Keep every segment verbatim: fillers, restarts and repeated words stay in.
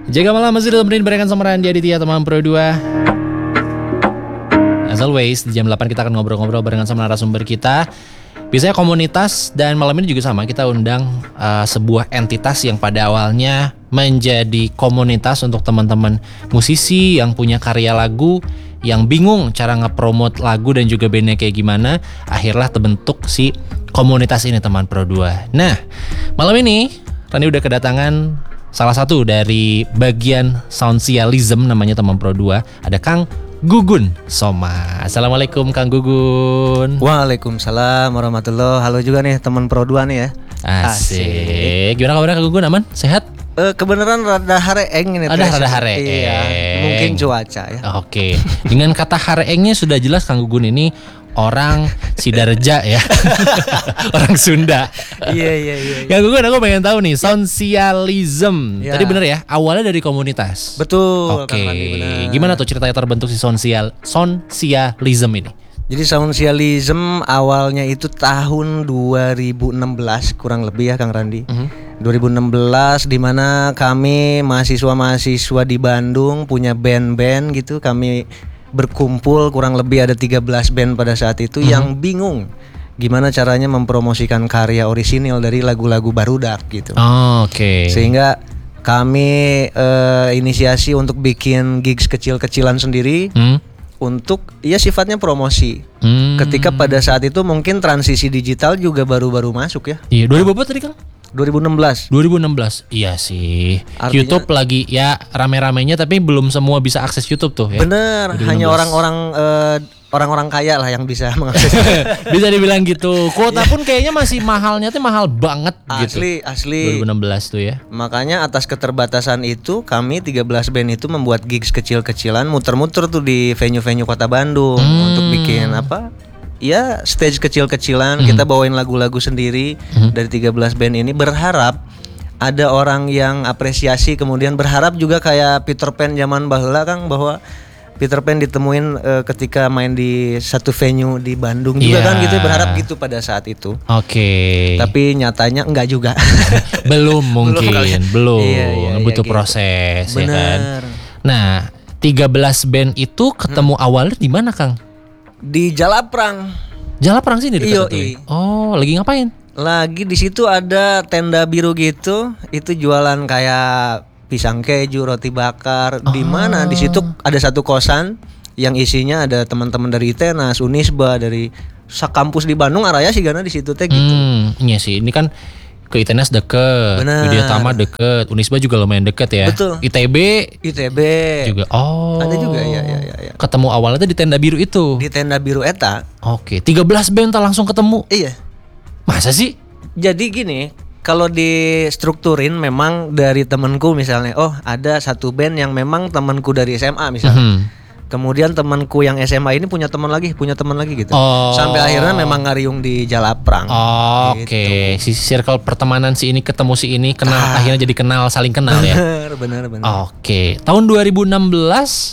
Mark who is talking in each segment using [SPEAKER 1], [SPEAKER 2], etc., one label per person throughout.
[SPEAKER 1] Jaga malam masih ditemenin barengan sama Randy Aditya teman Pro dua. As always di jam delapan kita akan ngobrol-ngobrol barengan sama narasumber kita. Biasanya komunitas, dan malam ini juga sama, kita undang uh, sebuah entitas yang pada awalnya menjadi komunitas untuk teman-teman musisi yang punya karya lagu, yang bingung cara ngepromot lagu dan juga bandnya kayak gimana. Akhirnya terbentuk si komunitas ini teman Pro dua. Nah, malam ini Rani udah kedatangan salah satu dari bagian Soundsialism, namanya teman Pro dua. Ada Kang Gugun Soma. Assalamualaikum Kang Gugun.
[SPEAKER 2] Waalaikumsalam warahmatullahi. Halo juga nih teman Pro dua nih ya.
[SPEAKER 1] Asik. Asik. Gimana kabarnya Kang Gugun? Aman? Sehat?
[SPEAKER 2] Uh, kebenaran rada hareeng ini.
[SPEAKER 1] Ada rada hareeng.
[SPEAKER 2] Iya, mungkin cuaca ya.
[SPEAKER 1] Oke. Dengan kata hareengnya sudah jelas Kang Gugun ini orang Sidareja ya. Orang Sunda.
[SPEAKER 2] Iya iya iya.
[SPEAKER 1] Yang Gugun aku pengen tahu nih, Soundsialism. Ya. Tadi bener ya, awalnya dari komunitas.
[SPEAKER 2] Betul.
[SPEAKER 1] Oke. Gimana tuh ceritanya terbentuk si Soundsial Soundsialism ini?
[SPEAKER 2] Jadi Soundsialism awalnya itu tahun dua ribu enam belas kurang lebih ya Kang Randi. Uh-huh. dua ribu enam belas di mana kami mahasiswa-mahasiswa di Bandung punya band-band gitu. Kami berkumpul kurang lebih ada tiga belas band pada saat itu uh-huh. yang bingung gimana caranya mempromosikan karya orisinil dari lagu-lagu barudak gitu.
[SPEAKER 1] Oh, oke. Okay.
[SPEAKER 2] Sehingga kami uh, inisiasi untuk bikin gigs kecil-kecilan sendiri. Hmm? Untuk ya sifatnya promosi. Hmm. Ketika pada saat itu mungkin transisi digital juga baru-baru masuk ya.
[SPEAKER 1] Iya, dua ribu berapa tadi Kang?
[SPEAKER 2] dua ribu enam belas.
[SPEAKER 1] dua ribu enam belas. Iya sih. Artinya, YouTube lagi ya rame-ramenya, tapi belum semua bisa akses YouTube tuh ya.
[SPEAKER 2] Bener, hanya orang-orang uh, orang-orang kaya lah yang bisa mengakses.
[SPEAKER 1] Bisa dibilang gitu. Kuota pun kayaknya masih mahalnya tuh mahal banget gitu.
[SPEAKER 2] Asli, asli.
[SPEAKER 1] dua ribu enam belas tuh ya.
[SPEAKER 2] Makanya atas keterbatasan itu kami tiga belas band itu membuat gigs kecil-kecilan, muter-muter tuh di venue-venue Kota Bandung hmm. untuk bikin apa? Ya stage kecil-kecilan, hmm. kita bawain lagu-lagu sendiri hmm. dari tiga belas band ini, berharap ada orang yang apresiasi, kemudian berharap juga kayak Peter Pan zaman baheula Kang, bahwa Peter Pan ditemuin uh, ketika main di satu venue di Bandung juga yeah. kan gitu, berharap gitu pada saat itu.
[SPEAKER 1] Oke. Okay.
[SPEAKER 2] Tapi nyatanya enggak juga.
[SPEAKER 1] belum mungkin, belum. belum. Iya, iya, butuh iya, proses gitu. Ya kan. Nah, tiga belas band itu ketemu hmm. awalnya di mana Kang?
[SPEAKER 2] Di Jalaprang.
[SPEAKER 1] Jalaprang sih di dekat itu. Oh, lagi ngapain?
[SPEAKER 2] Lagi di situ ada tenda biru gitu, itu jualan kayak pisang keju, roti bakar. Oh. Di mana di situ ada satu kosan yang isinya ada teman-teman dari Itenas, Unisba, dari sakampus di Bandung araya sih karena di situ teh gitu.
[SPEAKER 1] Hmm, iya sih. Ini kan ke Itenas deket, Widyatama deket, Unisba juga lumayan deket ya.
[SPEAKER 2] Betul.
[SPEAKER 1] I T B,
[SPEAKER 2] I T B
[SPEAKER 1] juga. Oh,
[SPEAKER 2] ada juga ya, ya, ya, ya.
[SPEAKER 1] Ketemu awalnya tuh di tenda biru itu.
[SPEAKER 2] Di tenda biru eta.
[SPEAKER 1] Oke, tiga belas band langsung ketemu.
[SPEAKER 2] Iya.
[SPEAKER 1] Masa sih?
[SPEAKER 2] Jadi gini, kalau distrukturin memang dari temanku misalnya, oh ada satu band yang memang temanku dari S M A misalnya. Mm-hmm. Kemudian temanku yang S M A ini punya teman lagi, punya teman lagi gitu. Oh. Sampai akhirnya memang ngariung di Jalaprang.
[SPEAKER 1] Oh, gitu. Oke, okay. Si circle pertemanan si ini ketemu si ini, kenal ah. akhirnya jadi kenal, saling kenal
[SPEAKER 2] bener,
[SPEAKER 1] ya.
[SPEAKER 2] Benar, benar, benar.
[SPEAKER 1] Oke, okay. Tahun dua ribu enam belas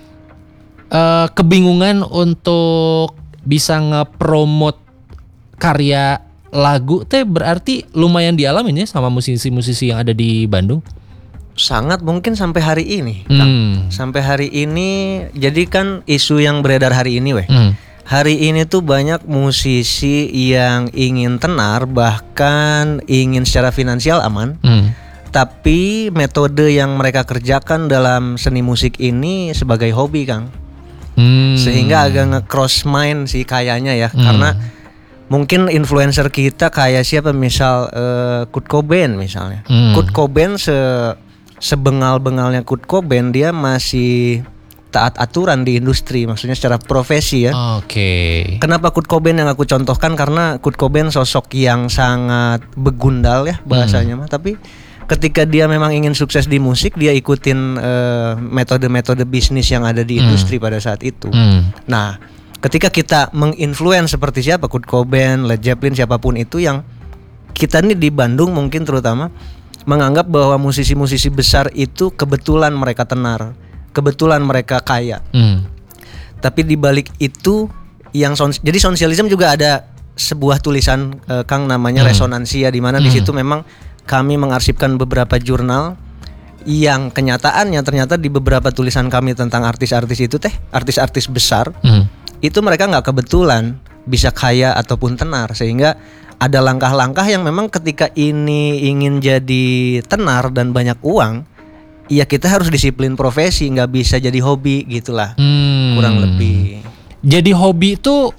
[SPEAKER 1] uh, kebingungan untuk bisa ngepromot karya lagu teh berarti lumayan dialamin ya sama musisi-musisi yang ada di Bandung.
[SPEAKER 2] Sangat mungkin sampai hari ini
[SPEAKER 1] hmm.
[SPEAKER 2] Kang. Sampai hari ini. Jadi kan isu yang beredar hari ini weh hmm. hari ini tuh banyak musisi yang ingin tenar, bahkan ingin secara finansial aman hmm. tapi metode yang mereka kerjakan dalam seni musik ini sebagai hobi Kang. hmm. Sehingga agak nge-cross mind sih kayaknya ya hmm. Karena mungkin influencer kita kayak siapa misal uh, Kurt Cobain misalnya. hmm. Kurt Cobain se sebengal-bengalnya Kurt Cobain, dia masih taat aturan di industri, maksudnya secara profesi ya.
[SPEAKER 1] Oke. Okay.
[SPEAKER 2] Kenapa Kurt Cobain yang aku contohkan? Karena Kurt Cobain sosok yang sangat begundal ya bahasanya hmm. mah. Tapi ketika dia memang ingin sukses di musik, dia ikutin uh, metode-metode bisnis yang ada di industri hmm. pada saat itu. Hmm. Nah, ketika kita menginfluence seperti siapa Kurt Cobain, Led Zeppelin, siapapun itu, yang kita nih di Bandung mungkin terutama menganggap bahwa musisi-musisi besar itu kebetulan mereka tenar, kebetulan mereka kaya. Hmm. Tapi di balik itu yang sound, jadi Soundsialism juga ada sebuah tulisan uh, Kang namanya hmm. Resonansia, di mana hmm. di situ memang kami mengarsipkan beberapa jurnal Yang kenyataannya ternyata di beberapa tulisan kami tentang artis-artis itu teh, artis-artis besar,
[SPEAKER 1] Hmm.
[SPEAKER 2] itu mereka nggak kebetulan bisa kaya ataupun tenar, sehingga ada langkah-langkah yang memang ketika ini ingin jadi tenar dan banyak uang, ya kita harus disiplin profesi, nggak bisa jadi hobi gitulah,
[SPEAKER 1] Hmm.
[SPEAKER 2] kurang lebih.
[SPEAKER 1] Jadi hobi itu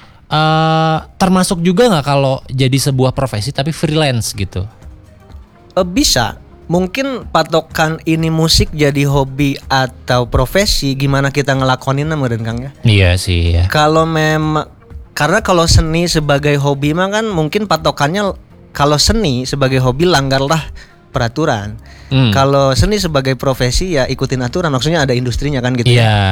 [SPEAKER 1] uh, termasuk juga nggak kalau jadi sebuah profesi tapi freelance gitu?
[SPEAKER 2] E, bisa, mungkin patokan ini musik jadi hobi atau profesi, gimana kita ngelakonin meureun Kang ya.
[SPEAKER 1] Iya sih ya.
[SPEAKER 2] Kalau memang, karena kalau seni sebagai hobi mah kan mungkin patokannya, kalau seni sebagai hobi langgarlah peraturan.
[SPEAKER 1] Hmm.
[SPEAKER 2] Kalau seni sebagai profesi ya ikutin aturan, maksudnya ada industrinya kan gitu.
[SPEAKER 1] Iya.
[SPEAKER 2] Ya.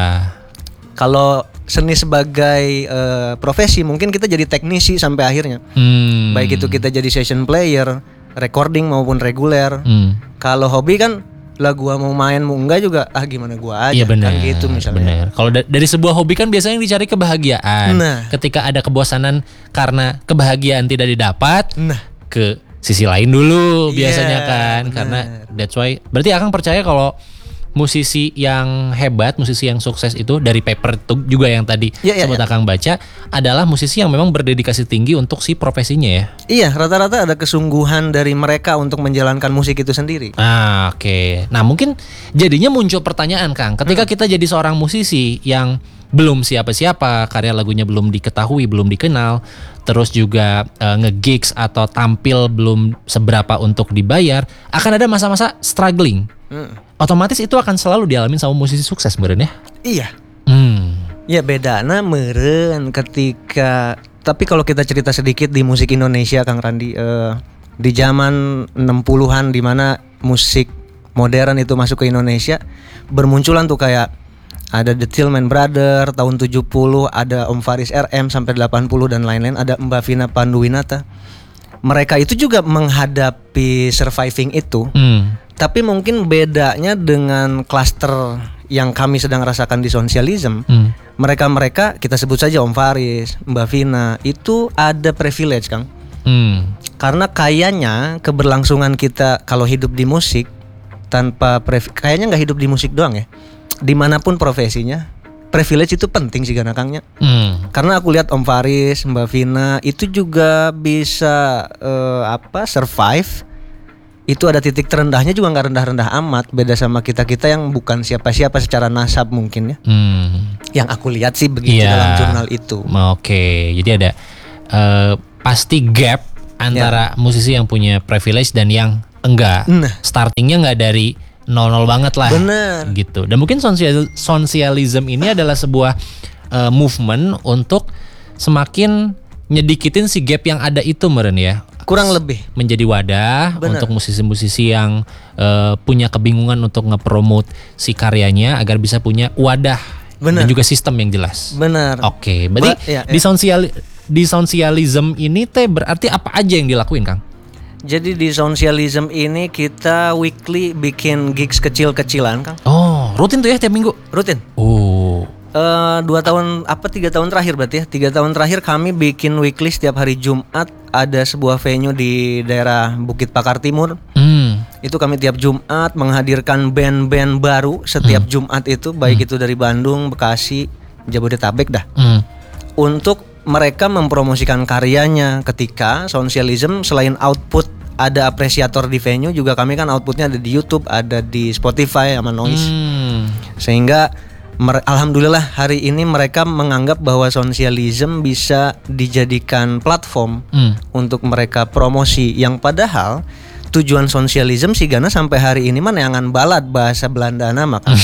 [SPEAKER 2] Kalau seni sebagai uh, profesi mungkin kita jadi teknisi sampai akhirnya.
[SPEAKER 1] Hmm.
[SPEAKER 2] Baik itu kita jadi session player, recording maupun reguler.
[SPEAKER 1] Hmm.
[SPEAKER 2] Kalau hobi kan lah gua mau main mau enggak juga ah gimana gua aja.
[SPEAKER 1] Iya benar.
[SPEAKER 2] Kan gitu misalnya.
[SPEAKER 1] Benar. Kalau da- dari sebuah hobi kan biasanya yang dicari kebahagiaan.
[SPEAKER 2] Nah.
[SPEAKER 1] Ketika ada kebosanan karena kebahagiaan tidak didapat,
[SPEAKER 2] Nah,
[SPEAKER 1] ke sisi lain dulu
[SPEAKER 2] Iya,
[SPEAKER 1] biasanya kan.
[SPEAKER 2] benar.
[SPEAKER 1] Karena that's why. Berarti Akang percaya kalau musisi yang hebat, musisi yang sukses itu dari paper itu juga yang tadi
[SPEAKER 2] Ya, ya,
[SPEAKER 1] sempat
[SPEAKER 2] ya.
[SPEAKER 1] Akang baca adalah musisi yang memang berdedikasi tinggi untuk si profesinya ya.
[SPEAKER 2] iya rata-rata ada kesungguhan dari mereka untuk menjalankan musik itu sendiri.
[SPEAKER 1] Ah, oke. Nah, mungkin jadinya muncul pertanyaan, Kang. Ketika kita jadi seorang musisi yang belum siapa-siapa, karya lagunya belum diketahui, belum dikenal, terus juga uh, nge-gigs atau tampil belum seberapa untuk dibayar, akan ada masa-masa struggling.
[SPEAKER 2] Hmm.
[SPEAKER 1] Otomatis itu akan selalu dialami sama musisi sukses, meren ya?
[SPEAKER 2] Iya.
[SPEAKER 1] Hmm.
[SPEAKER 2] Ya bedana meren ketika, tapi kalau kita cerita sedikit di musik Indonesia Kang Randi, eh, di zaman enam puluhan di mana musik modern itu masuk ke Indonesia, bermunculan tuh kayak ada The Tillman Brother tahun tujuh puluh, ada Om Faris R M sampai delapan puluh dan lain-lain, ada Mbak Vina Panduwinata. Mereka itu juga menghadapi surviving itu.
[SPEAKER 1] Hmm.
[SPEAKER 2] Tapi mungkin bedanya dengan klaster yang kami sedang rasakan di Sonsialism,
[SPEAKER 1] Hmm.
[SPEAKER 2] mereka-mereka kita sebut saja Om Faris, Mbak Vina, itu ada privilege Kang.
[SPEAKER 1] Hmm.
[SPEAKER 2] Karena kayaknya keberlangsungan kita kalau hidup di musik tanpa prev- kayaknya nggak hidup di musik doang ya. Dimanapun profesinya, privilege itu penting sih Kangnya.
[SPEAKER 1] Hmm.
[SPEAKER 2] Karena aku lihat Om Faris, Mbak Vina itu juga bisa eh, apa survive. Itu ada titik terendahnya juga nggak rendah-rendah amat, beda sama kita-kita yang bukan siapa-siapa secara nasab mungkin ya.
[SPEAKER 1] Hmm.
[SPEAKER 2] Yang aku lihat sih begitu
[SPEAKER 1] Iya.
[SPEAKER 2] dalam jurnal itu.
[SPEAKER 1] Oke, jadi ada eh, pasti gap antara musisi yang punya privilege dan yang enggak.
[SPEAKER 2] Nah.
[SPEAKER 1] Startingnya nggak dari nol-nol banget lah.
[SPEAKER 2] Bener.
[SPEAKER 1] Gitu. Dan mungkin sosial sosialism ini adalah sebuah eh, movement untuk semakin nyedikitin si gap yang ada itu meren ya.
[SPEAKER 2] Kurang lebih.
[SPEAKER 1] Menjadi wadah
[SPEAKER 2] Bener.
[SPEAKER 1] untuk musisi-musisi yang eh, punya kebingungan untuk nge-promote si karyanya agar bisa punya wadah
[SPEAKER 2] Bener.
[SPEAKER 1] dan juga sistem yang jelas.
[SPEAKER 2] Benar.
[SPEAKER 1] Oke, berarti
[SPEAKER 2] Ba- iya,
[SPEAKER 1] di
[SPEAKER 2] iya.
[SPEAKER 1] sosial di sosialism ini teh berarti apa aja yang dilakuin, Kang?
[SPEAKER 2] Jadi di Sonsialism ini kita weekly bikin gigs kecil-kecilan Kang.
[SPEAKER 1] Oh, rutin tuh ya tiap minggu.
[SPEAKER 2] Rutin.
[SPEAKER 1] Oh.
[SPEAKER 2] Eh, dua tahun apa tiga tahun terakhir berarti ya tiga tahun terakhir kami bikin weekly setiap hari Jumat, ada sebuah venue di daerah Bukit Pakar Timur.
[SPEAKER 1] Hmm.
[SPEAKER 2] Itu kami tiap Jumat menghadirkan band-band baru setiap Jumat itu, baik itu dari Bandung, Bekasi, Jabodetabek dah,
[SPEAKER 1] Hmm.
[SPEAKER 2] untuk mereka mempromosikan karyanya. Ketika Sonsialism selain output ada apresiator di venue, juga kami kan outputnya ada di YouTube, ada di Spotify sama Noise.
[SPEAKER 1] Hmm.
[SPEAKER 2] Sehingga mer- alhamdulillah hari ini mereka menganggap bahwa Sonsialism bisa dijadikan platform
[SPEAKER 1] Hmm.
[SPEAKER 2] untuk mereka promosi, yang padahal tujuan Sonsialism sih Gana sampai hari ini mah neangan balad bahasa Belanda nama kan.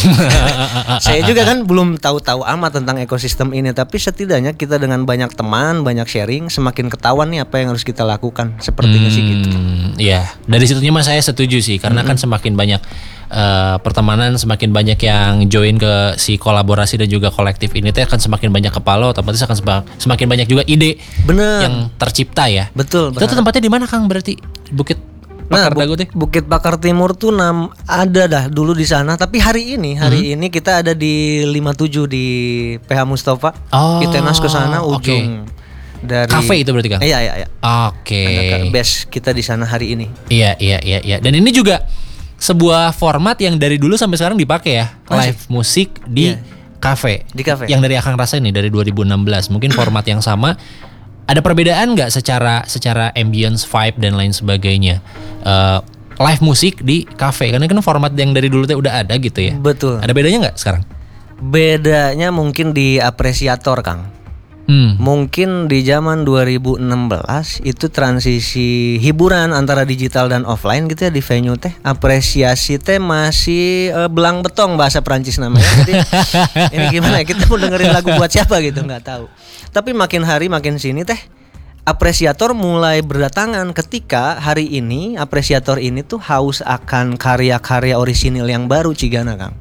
[SPEAKER 2] Saya juga kan belum tahu-tahu amat tentang ekosistem ini, tapi setidaknya kita dengan banyak teman, banyak sharing, semakin ketahuan nih apa yang harus kita lakukan. Sepertinya sih gitu.
[SPEAKER 1] Hmm, iya, dari situnya mah saya setuju sih karena kan semakin banyak eh, pertemanan, semakin banyak yang join ke si kolaborasi dan juga kolektif ini teh akan semakin banyak kepala, otomatis akan sema- semakin banyak juga ide
[SPEAKER 2] Bener.
[SPEAKER 1] yang tercipta ya.
[SPEAKER 2] Betul.
[SPEAKER 1] Itu tuh tempatnya di mana, Kang? Berarti Bukit Pakar
[SPEAKER 2] Bu-
[SPEAKER 1] Dago teh?
[SPEAKER 2] Bukit Pakar Timur tuh nam ada dah dulu di sana, tapi hari ini hari ini kita ada di lima puluh tujuh di P H Mustafa.
[SPEAKER 1] Oh,
[SPEAKER 2] Kita nas ke sana
[SPEAKER 1] oke.
[SPEAKER 2] ujung dari
[SPEAKER 1] Kafe itu berarti, Kang?
[SPEAKER 2] Iya iya iya.
[SPEAKER 1] Oke.
[SPEAKER 2] Ada base kita di sana hari ini.
[SPEAKER 1] Iya, iya, iya, iya. Dan ini juga sebuah format yang dari dulu sampai sekarang dipakai ya,
[SPEAKER 2] Masih.
[SPEAKER 1] live musik di
[SPEAKER 2] Iya.
[SPEAKER 1] kafe.
[SPEAKER 2] Di kafe.
[SPEAKER 1] Yang dari Akang rasain nih dari dua ribu enam belas, mungkin format yang sama. Ada perbedaan nggak secara secara ambience, vibe dan lain sebagainya? Uh, live musik di kafe, karena kan format yang dari dulu tuh udah ada gitu ya.
[SPEAKER 2] Betul.
[SPEAKER 1] Ada bedanya nggak sekarang?
[SPEAKER 2] Bedanya mungkin di apresiator, Kang.
[SPEAKER 1] Hmm.
[SPEAKER 2] Mungkin di zaman dua ribu enam belas itu transisi hiburan antara digital dan offline gitu ya di venue teh. Apresiasi teh masih uh, belang betong bahasa Perancis namanya. Jadi ini gimana ya, kita mau dengerin lagu buat siapa gitu nggak tahu. Tapi makin hari makin sini teh apresiator mulai berdatangan ketika hari ini apresiator ini tuh haus akan karya-karya orisinil yang baru Cigana, Kang.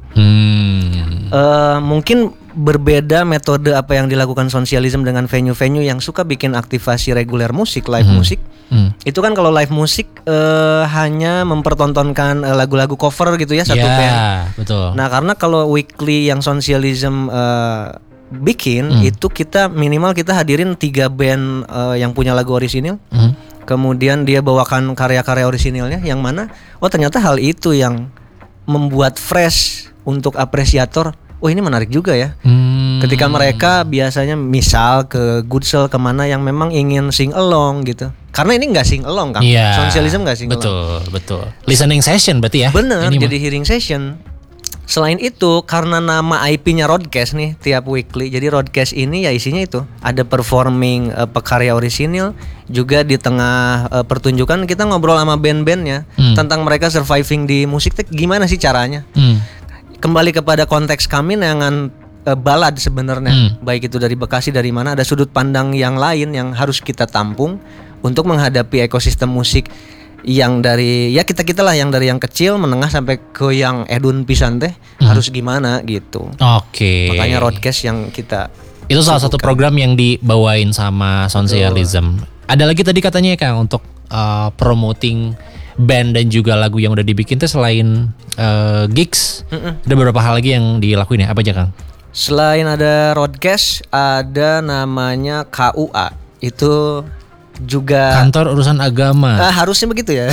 [SPEAKER 1] Hmm.
[SPEAKER 2] Uh, mungkin berbeda metode apa yang dilakukan Sosialism dengan venue-venue yang suka bikin aktivasi reguler musik, live
[SPEAKER 1] Hmm.
[SPEAKER 2] musik.
[SPEAKER 1] Hmm.
[SPEAKER 2] Itu kan kalau live musik uh, hanya mempertontonkan uh, lagu-lagu cover gitu ya satu
[SPEAKER 1] Ya,
[SPEAKER 2] band.
[SPEAKER 1] betul.
[SPEAKER 2] Nah, karena kalau weekly yang Sosialism uh, bikin
[SPEAKER 1] Hmm.
[SPEAKER 2] itu kita minimal kita hadirin tiga band uh, yang punya lagu orisinil.
[SPEAKER 1] Hmm.
[SPEAKER 2] Kemudian dia bawakan karya-karya orisinilnya yang mana oh ternyata hal itu yang membuat fresh untuk apresiator. Oh ini menarik juga ya.
[SPEAKER 1] Hmm.
[SPEAKER 2] Ketika mereka biasanya misal ke Goodsell kemana yang memang ingin sing along gitu. Karena ini nggak sing along kan.
[SPEAKER 1] Iya.
[SPEAKER 2] Sosialism nggak sing along.
[SPEAKER 1] Betul, betul. Listening session berarti ya.
[SPEAKER 2] Bener,
[SPEAKER 1] Ini
[SPEAKER 2] jadi hearing session. Selain itu karena nama I P-nya Roadcast nih tiap weekly. Jadi Roadcast ini ya isinya itu ada performing uh, pekarya orisinil, juga di tengah uh, pertunjukan kita ngobrol sama band-bandnya
[SPEAKER 1] Hmm.
[SPEAKER 2] tentang mereka surviving di musik teh gimana sih caranya.
[SPEAKER 1] Hmm.
[SPEAKER 2] Kembali kepada konteks kami dengan uh, balad sebenarnya.
[SPEAKER 1] Hmm.
[SPEAKER 2] Baik itu dari Bekasi dari mana ada sudut pandang yang lain yang harus kita tampung untuk menghadapi ekosistem musik yang dari ya kita-kita lah yang dari yang kecil menengah sampai ke yang edun pisan teh
[SPEAKER 1] Hmm.
[SPEAKER 2] harus gimana gitu.
[SPEAKER 1] Oke.
[SPEAKER 2] Makanya Roadcast yang kita
[SPEAKER 1] Itu salah satu program yang dibawain sama Sosialism. Ada lagi tadi katanya ya Kang untuk uh, promoting band dan juga lagu yang udah dibikin tuh selain uh, gigs,
[SPEAKER 2] Mm-mm.
[SPEAKER 1] ada beberapa hal lagi yang dilakuin ya, apa aja Kang?
[SPEAKER 2] Selain ada Roadcast ada namanya K U A. Itu juga
[SPEAKER 1] Kantor Urusan Agama.
[SPEAKER 2] ah, harusnya begitu ya.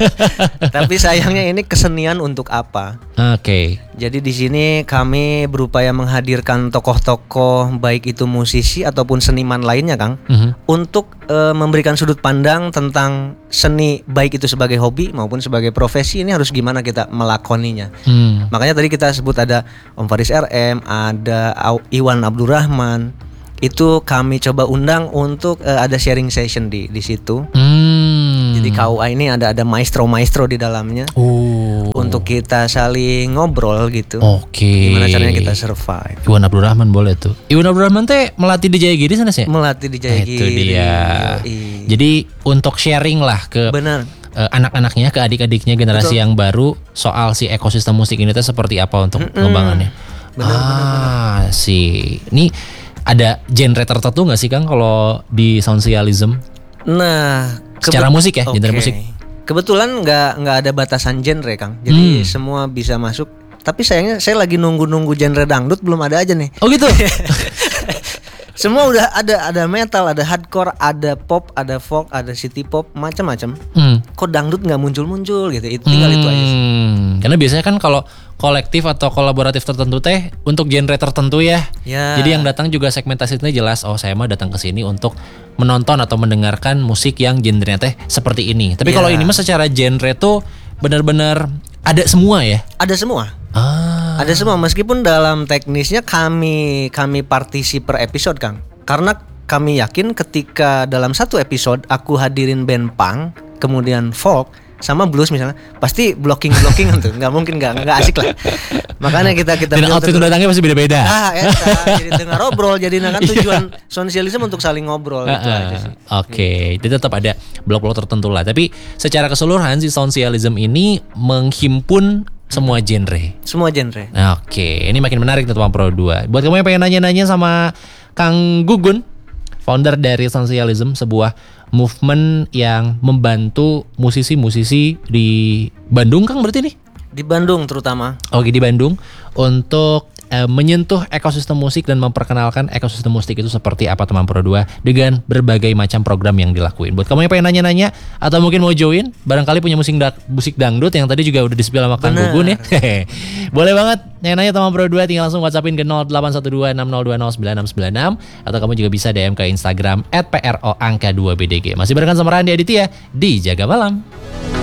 [SPEAKER 2] Tapi sayangnya ini kesenian untuk apa?
[SPEAKER 1] Oke.
[SPEAKER 2] Jadi di sini kami berupaya menghadirkan tokoh-tokoh baik itu musisi ataupun seniman lainnya, Kang,
[SPEAKER 1] Mhm.
[SPEAKER 2] untuk e, memberikan sudut pandang tentang seni baik itu sebagai hobi maupun sebagai profesi ini harus gimana kita melakoninya.
[SPEAKER 1] Hmm.
[SPEAKER 2] Makanya tadi kita sebut ada Om Faris R M, ada Au- Iwan Abdurrahman. Itu kami coba undang untuk e, ada sharing session di di situ.
[SPEAKER 1] Hmm.
[SPEAKER 2] Jadi K U A ini ada ada maestro-maestro di dalamnya.
[SPEAKER 1] Oh.
[SPEAKER 2] Untuk kita saling ngobrol gitu.
[SPEAKER 1] Oke.
[SPEAKER 2] Gimana caranya kita survive?
[SPEAKER 1] Iwan Abdurrahman boleh tuh. Iwan Abdurrahman teh melatih di Jaya Giri sana sih?
[SPEAKER 2] Melatih di Jaya
[SPEAKER 1] Itu
[SPEAKER 2] Giri.
[SPEAKER 1] dia.
[SPEAKER 2] Yoi.
[SPEAKER 1] Jadi untuk sharing lah ke
[SPEAKER 2] Benar.
[SPEAKER 1] eh, anak-anaknya, ke adik-adiknya generasi
[SPEAKER 2] Betul.
[SPEAKER 1] yang baru soal si ekosistem musik ini teh seperti apa untuk pengembangannya.
[SPEAKER 2] Benar,
[SPEAKER 1] ah, sih. Ini ada genre tertentu nggak sih Kang kalau di Sosialism?
[SPEAKER 2] Nah,
[SPEAKER 1] Secara musik ya, genre
[SPEAKER 2] Oke.
[SPEAKER 1] musik.
[SPEAKER 2] Kebetulan nggak nggak ada batasan genre, Kang. Jadi
[SPEAKER 1] Hmm.
[SPEAKER 2] semua bisa masuk. Tapi sayangnya saya lagi nunggu-nunggu genre dangdut belum ada aja nih.
[SPEAKER 1] Oh gitu.
[SPEAKER 2] Semua udah ada, ada metal, ada hardcore, ada pop, ada folk, ada city pop, macam-macam.
[SPEAKER 1] Hmm.
[SPEAKER 2] Kok dangdut nggak muncul-muncul gitu? Itu tinggal itu aja. sih.
[SPEAKER 1] Hmm, karena biasanya kan kalau kolektif atau kolaboratif tertentu teh untuk genre tertentu ya.
[SPEAKER 2] Ya.
[SPEAKER 1] Jadi yang datang juga segmentasinya jelas. Oh, saya mah datang ke sini untuk menonton atau mendengarkan musik yang genrenya teh seperti ini. Tapi
[SPEAKER 2] Ya.
[SPEAKER 1] kalau ini mah secara genre tuh benar-benar ada semua ya.
[SPEAKER 2] Ada semua.
[SPEAKER 1] Ah.
[SPEAKER 2] Ada semua meskipun dalam teknisnya kami kami partisi per episode, Kang. Karena kami yakin ketika dalam satu episode aku hadirin band punk, kemudian folk sama blues misalnya, pasti blocking-blockingan tuh. Nggak mungkin nggak nggak asik lah. Makanya kita kita
[SPEAKER 1] Dan
[SPEAKER 2] filter
[SPEAKER 1] outfit
[SPEAKER 2] dulu.
[SPEAKER 1] datangnya pasti beda-beda.
[SPEAKER 2] Ah, eta, jadi dengar obrol, jadi nah kan
[SPEAKER 1] Iya.
[SPEAKER 2] tujuan Sosialism untuk saling ngobrol gitu
[SPEAKER 1] Ah,
[SPEAKER 2] aja
[SPEAKER 1] ah.
[SPEAKER 2] sih.
[SPEAKER 1] Oke, jadi tetap ada blok-blok tertentu lah. Tapi secara keseluruhan si Sosialism ini menghimpun semua genre.
[SPEAKER 2] Semua genre.
[SPEAKER 1] Oke, ini makin menarik tuh Teman Pro dua. Buat kamu yang pengen nanya-nanya sama Kang Gugun, founder dari Sosialism, sebuah movement yang membantu musisi-musisi di Bandung, Kang berarti nih?
[SPEAKER 2] Di Bandung terutama.
[SPEAKER 1] Oke, di Bandung untuk uh, menyentuh ekosistem musik dan memperkenalkan ekosistem musik itu seperti apa teman Pro dua dengan berbagai macam program yang dilakuin. Buat kamu yang pengen nanya-nanya atau mungkin mau join, barangkali punya musik da- musik dangdut yang tadi juga udah di-spill sama Kang Gugun ya. Boleh banget nanya-nanya teman Pro dua, tinggal langsung WhatsAppin ke nol delapan satu dua enam nol dua nol sembilan enam sembilan enam atau kamu juga bisa D M ke Instagram at pro angka dua b d g. Masih barengan sama Randi Aditya di Jaga Malam.